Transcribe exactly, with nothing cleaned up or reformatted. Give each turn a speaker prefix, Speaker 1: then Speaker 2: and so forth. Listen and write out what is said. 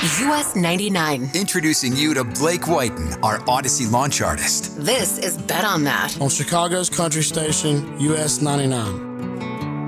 Speaker 1: U S ninety-nine.
Speaker 2: Introducing you to Blake Whiten, our Odyssey launch artist.
Speaker 1: This is Bet on That.
Speaker 3: On Chicago's country station, U S ninety-nine.